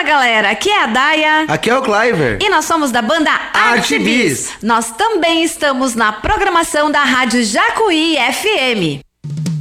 galera, aqui é a Daia. Aqui é o Cliver. E nós somos da banda Arte Bis. Nós também estamos na programação da Rádio Jacuí FM.